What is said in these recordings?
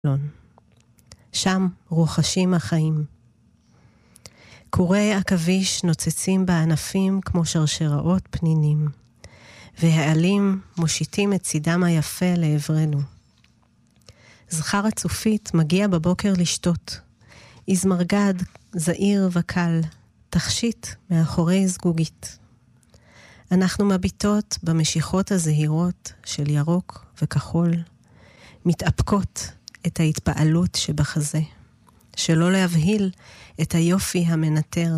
שם רוחשים החיים. קורי עכביש נוצצים בענפים כמו שרשראות פנינים, והעלים מושיטים את צידם היפה לעברנו. זכר הצופית מגיע בבוקר לשתות. איזמרגד זעיר וקל, תכשיט מאחורי זגוגית. אנחנו מביטות במשיכות הזהירות של ירוק וכחול, מתאפקות את ההתפעלות שבחזה, שלא להבהיל את היופי המנטר.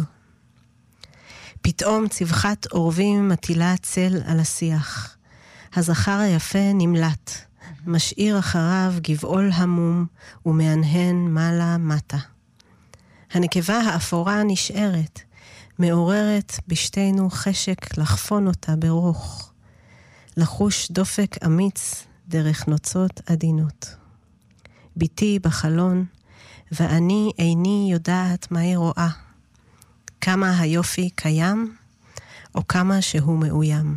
פתאום צווחת עורבים מטילה צל על השיח. הזכר היפה נמלט, משאיר אחריו גבעול המום ומענהן מעלה מטה. הנקבה האפורה נשארת, מעוררת בשתינו חשק לחפון אותה ברוך, לחוש דופק אמיץ דרך נוצות עדינות. ביתי בחלון, ואני איני יודעת מה היא רואה, כמה היופי קיים, או כמה שהוא מאוים.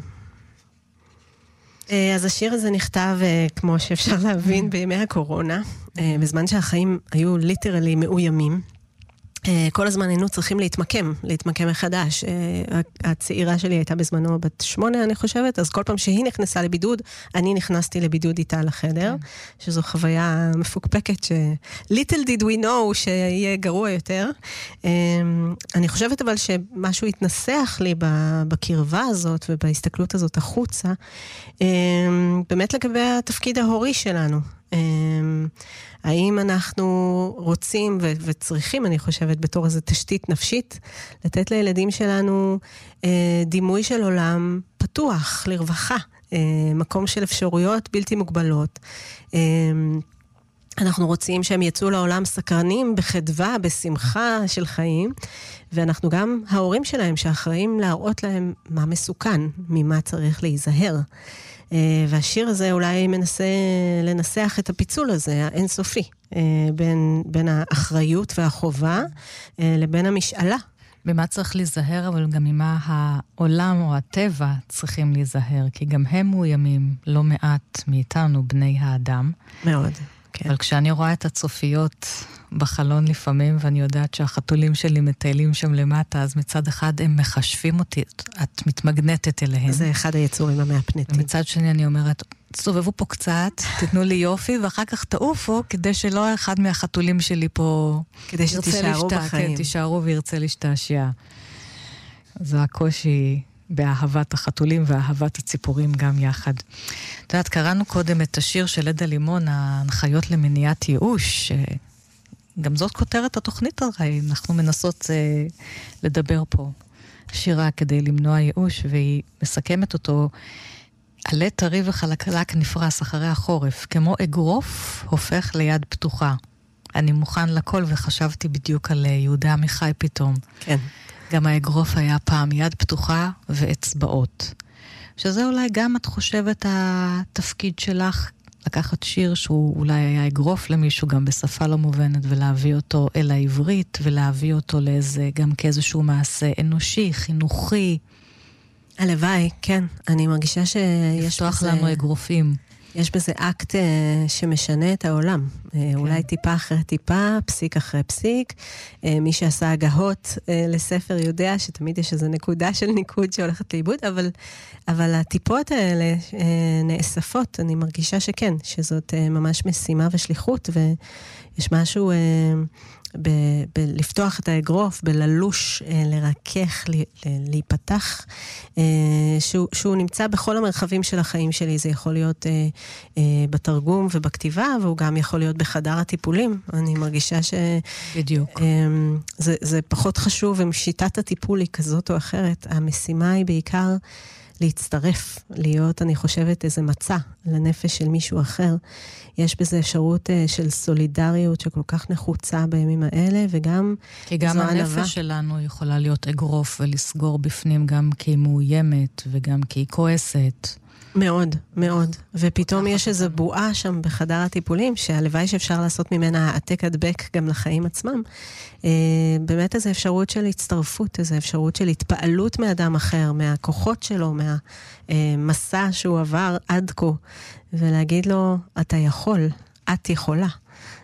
אז השיר הזה נכתב, כמו שאפשר להבין, בימי הקורונה, בזמן שהחיים היו ליטרלי מאוימים. כל הזמן היינו צריכים להתמקם מחדש. הצעירה שלי הייתה בזמנו בת 8, אני חושבת, אז כל פעם שהיא נכנסה לבידוד, אני נכנסתי לבידוד איתה לחדר, שזו חוויה מפוקפקת little did we know שיהיה גרוע יותר. אני חושבת אבל שמשהו התנסח לי בקרבה הזאת ובהסתכלות הזאת החוצה, באמת לגבי התפקיד ההורי שלנו. האם אנחנו רוצים וצריכים, אני חושבת, בתור איזו תשתית נפשית, לתת לילדים שלנו דימוי של עולם פתוח, לרווחה, מקום של אפשרויות בלתי מוגבלות. אנחנו רוצים שהם יצאו לעולם סקרנים, בחדווה, בשמחה של חיים, ואנחנו גם ההורים שלהם שאחראים להראות להם מה מסוכן, ממה צריך להיזהר. והשיר הזה אולי מנסה לנסח את הפיצול הזה, האינסופי, בין האחריות והחובה לבין המשאלה. במה צריך להיזהר, אבל גם ממה העולם או הטבע צריכים להיזהר, כי גם הם מאוימים לא מעט מאיתנו, בני האדם. מאוד, כן. אבל כשאני רואה את הצופיות בחלון לפעמים, ואני יודעת שהחתולים שלי מטיילים שם למטה, אז מצד אחד הם מחשבים אותי, את מתמגנטת אליהם. זה אחד היצורים המאפנטים. ומצד שני אני אומרת, תסובבו פה קצת, תתנו לי יופי, ואחר כך תעופו, כדי שלא אחד מהחתולים שלי פה כדי שתישארו בחיים. כן, תישארו וירצה להשתעשע. זה הקושי באהבת החתולים ואהבת הציפורים גם יחד. את יודעת, קראנו קודם את השיר של עדה לימון, ההנחיות למניעת ייאוש, גם זאת כותרת התוכנית הרי, אנחנו מנסות לדבר פה שירה כדי למנוע ייאוש, והיא מסכמת אותו, עלה טרי וחלקלק נפרס אחרי החורף, כמו אגרוף הופך ליד פתוחה. אני מוכן לכל וחשבתי בדיוק על יהודה עמיחי פתאום. כן. גם האגרוף היה פעם יד פתוחה ואצבעות. שזה אולי גם את חושבת התפקיד שלך, לקחת שיר שהוא אולי היה אגרוף למישהו גם בשפה לא מובנת, ולהביא אותו אל העברית, ולהביא אותו גם כאיזשהו מעשה אנושי, חינוכי. הלוואי, כן. אני מרגישה שיש לפתוח לנו אגרופים. יש בזה אקט שמשנה את העולם. אולי טיפה אחרי טיפה, פסיק אחרי פסיק. מי שעשה הגהות לספר יודע שתמיד יש איזו נקודה של ניקוד שהולכת לאיבוד, אבל הטיפות האלה נאספות. אני מרגישה שכן, שזאת ממש משימה ושליחות, ויש משהו לפתוח את האגרוף, בללוש, לרכך, להיפתח, שהוא נמצא בכל המרחבים של החיים שלי. זה יכול להיות בתרגום ובכתיבה, והוא גם יכול להיות בחדר הטיפולים. אני מרגישה בדיוק. זה פחות חשוב, ושיטת הטיפול היא כזאת או אחרת. המשימה היא בעיקר להצטרף, להיות, אני חושבת, איזה מצע לנפש של מישהו אחר. יש בזה אפשרות של סולידריות שכל כך נחוצה בימים האלה, וגם כי גם הנפש שלנו יכולה להיות אגרוף ולסגור בפנים גם כי היא מאוימת וגם כי היא כועסת. מאוד, מאוד. ופתאום יש איזו בועה שם בחדר הטיפולים, שהלוואי שאפשר לעשות ממנה העתק הדבק גם לחיים עצמם. באמת איזו אפשרות של הצטרפות, איזו אפשרות של התפעלות מאדם אחר, מהכוחות שלו, מהמסע שהוא עבר עד כה, ולהגיד לו, אתה יכול, את יכולה.